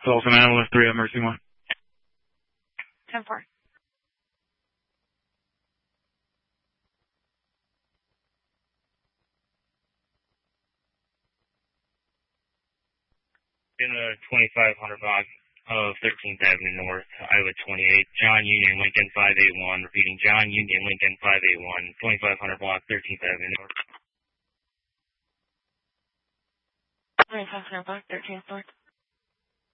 Sullivan Analyst 3 at Mercy 1. 10-4. In a 2500 block of 13th Avenue North, Iowa 28, John Union Lincoln 581, repeating John Union Lincoln 581, 2500 block, 13th Avenue North. 2500 block, 13th North.